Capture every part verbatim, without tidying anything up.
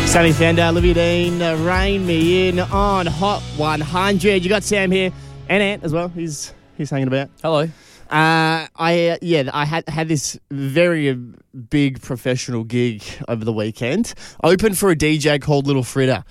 Sammy Fender, Olivia Dean, uh, Rain Me In on Hot one hundred. You got Sam here and Ant as well. He's he's hanging about. Hello. Uh, I uh, yeah, I had had this very uh, big professional gig over the weekend. Open for a D J called Little Fritter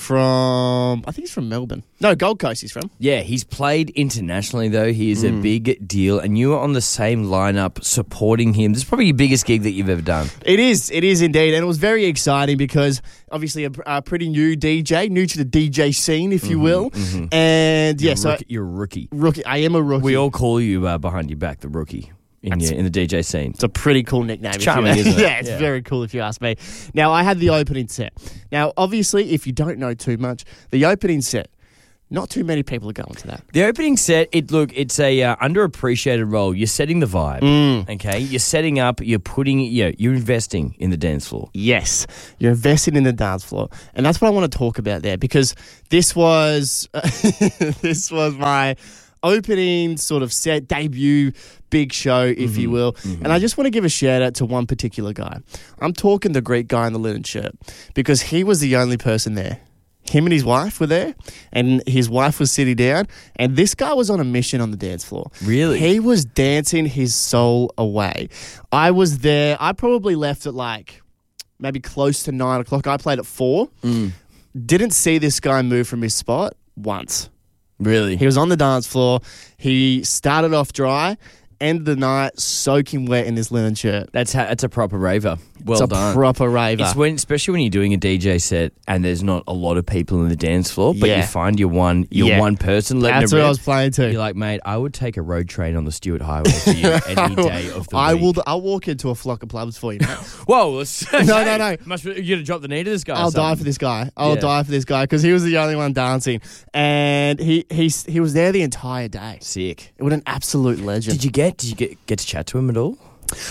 from, I think he's from Melbourne. No, Gold Coast he's from. Yeah, he's played internationally though. He is mm. a big deal, and you were on the same lineup supporting him. This is probably your biggest gig that you've ever done. It is, it is indeed, and it was very exciting because obviously a, a pretty new D J, new to the D J scene, if you mm-hmm, will. Mm-hmm. And you're yeah, so rookie, you're a rookie. Rookie, I am a rookie. We all call you uh, behind your back the rookie. In, your, in the D J scene. It's a pretty cool nickname. It's charming, you, isn't it? Yeah, it's yeah. very cool if you ask me. Now, I had the opening set. Now, obviously, if you don't know too much, the opening set, not too many people are going to that. The opening set, it look, it's a uh, underappreciated role. You're setting the vibe, mm. okay? You're setting up, you're putting, you know, you're investing in the dance floor. Yes, you're investing in the dance floor. And that's what I want to talk about there, because this was, uh, this was my opening sort of set, debut, big show, if mm-hmm, you will. Mm-hmm. And I just want to give a shout out to one particular guy. I'm talking the Greek guy in the linen shirt, because he was the only person there. Him and his wife were there, and his wife was sitting down, and this guy was on a mission on the dance floor. Really? He was dancing his soul away. I was there. I probably left at like maybe close to nine o'clock. I played at four. Mm. Didn't see this guy move from his spot once. Really? He was on the dance floor. He started off dry, ended the night soaking wet in this linen shirt. That's how, that's a proper raver. Well it's done. a proper raver. It's when, especially when you're doing a D J set and there's not a lot of people in the dance floor, but yeah. you find your one, your yeah. one person. That's what I was playing to. You're like, mate, I would take a road train on the Stuart Highway for you any day of the I week. will. I'll walk into a flock of plums for you, mate. Whoa! no, no, no. Must be, you're gonna drop the knee to this guy. I'll die for this guy. I'll yeah. die for this guy because he was the only one dancing, and he he he was there the entire day. Sick. What an absolute legend. Did you get? Did you get get to chat to him at all?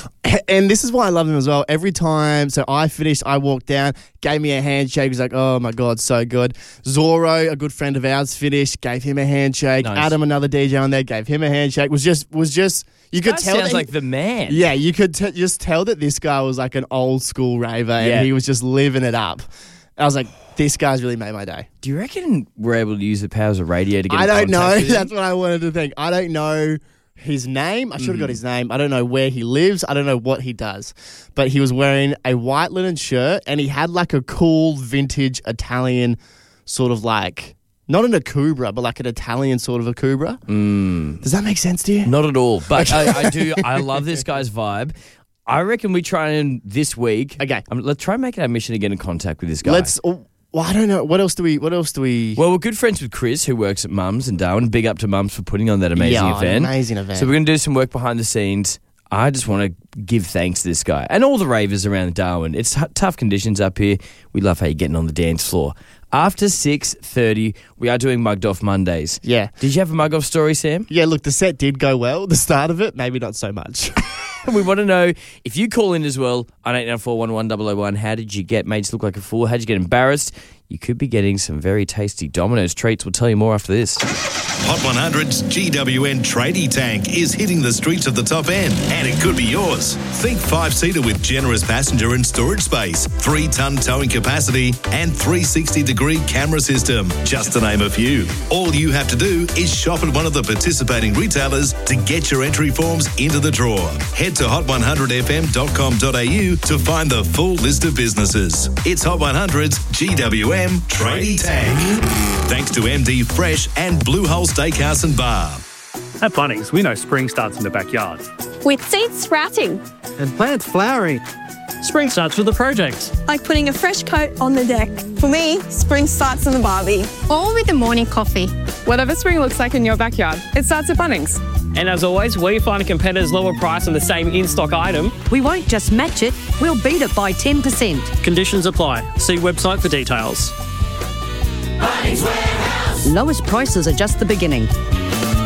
And this is why I love him as well. Every time, so I finished, I walked down, gave me a handshake. He was like, oh my God, so good. Zorro, a good friend of ours, finished, gave him a handshake. Nice. Adam, another D J on there, gave him a handshake. Was just, was just, you could that tell. Sounds that like he, the man. Yeah, you could t- just tell that this guy was like an old school raver and yeah. he was just living it up. I was like, this guy's really made my day. Do you reckon we're able to use the powers of radio to get I in don't know. contact with him? That's what I wanted to think. I don't know his name. I should have mm. got his name. I don't know where he lives. I don't know what he does. But he was wearing a white linen shirt and he had like a cool vintage Italian sort of like, not an Akubra, but like an Italian sort of Akubra. Mm. Does that make sense to you? Not at all. But I, I do. I love this guy's vibe. I reckon we try and this week. Okay. Um, let's try and make it our mission to get in contact with this guy. Let's. Oh, well, I don't know. What else do we? What else do we? Well, we're good friends with Chris, who works at Mums in Darwin. Big up to Mums for putting on that amazing yeah, event. Amazing event. So we're going to do some work behind the scenes. I just want to give thanks to this guy and all the ravers around Darwin. It's h- tough conditions up here. We love how you're getting on the dance floor. After six thirty, we are doing Mugged Off Mondays. Yeah. Did you have a mug off story, Sam? Yeah, look, the set did go well. The start of it, maybe not so much. We want to know, if you call in as well, on eight nine four one one double oh one, how did you get made to look like a fool? How did you get embarrassed? You could be getting some very tasty Domino's treats. We'll tell you more after this. Hot one hundred's G W N Tradie Tank is hitting the streets of the top end, and it could be yours. Think five-seater with generous passenger and storage space, three-ton towing capacity, and three sixty degree camera system, just to name a few. All you have to do is shop at one of the participating retailers to get your entry forms into the draw. Head to hot one hundred f m dot com dot a u to find the full list of businesses. It's Hot one hundred's G W N Tradie Tank. Thanks to M D Fresh and Blue Hole Steakhouse and Bar. At Bunnings, we know spring starts in the backyard. With seeds sprouting. And plants flowering. Spring starts with a project. Like putting a fresh coat on the deck. For me, spring starts in the barbie. Or with a morning coffee. Whatever spring looks like in your backyard, it starts at Bunnings. And as always, where you find a competitor's lower price on the same in-stock item, we won't just match it, we'll beat it by ten percent. Conditions apply. See website for details. Bunnings Warehouse. Lowest prices are just the beginning.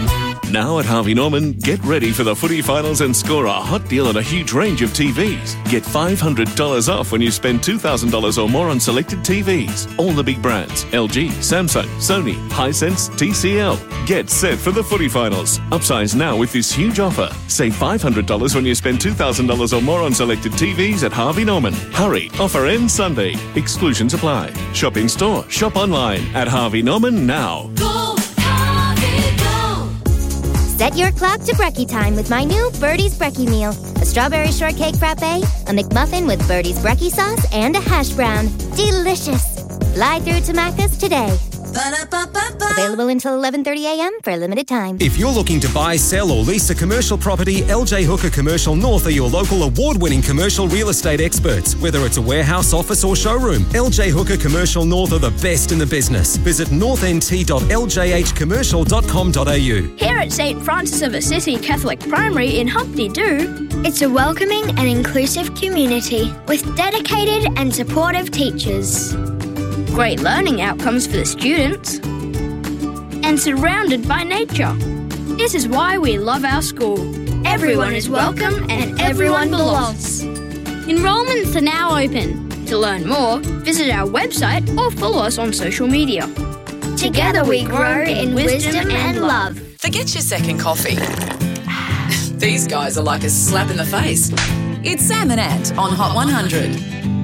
Now at Harvey Norman, get ready for the footy finals and score a hot deal on a huge range of T Vs. Get five hundred dollars off when you spend two thousand dollars or more on selected T Vs. All the big brands, L G, Samsung, Sony, Hisense, T C L. Get set for the footy finals. Upsize now with this huge offer. Save five hundred dollars when you spend two thousand dollars or more on selected T Vs at Harvey Norman. Hurry, offer ends Sunday. Exclusions apply. Shop in store, shop online at Harvey Norman now. Go, Harvey, go. Set your clock to brekkie time with my new Birdie's Brekkie meal. A strawberry shortcake frappe, a McMuffin with Birdie's Brekkie sauce, and a hash brown. Delicious. Fly through to Macca's today. Ba-da-ba-ba-ba. Available until eleven thirty a.m. for a limited time. If you're looking to buy, sell or lease a commercial property, L J Hooker Commercial North are your local award-winning commercial real estate experts. Whether it's a warehouse, office or showroom, L J Hooker Commercial North are the best in the business. Visit north n t dot l j h commercial dot com dot a u. Here at Saint Francis of Assisi Catholic Primary in Humpty Doo, it's a welcoming and inclusive community with dedicated and supportive teachers. Great learning outcomes for the students, and surrounded by nature. This is why we love our school. Everyone is welcome and everyone belongs. Enrollments are now open. To learn more, visit our website or follow us on social media. Together we grow in wisdom and love. Forget your second coffee. These guys are like a slap in the face. It's Sam and Ant on Hot one hundred.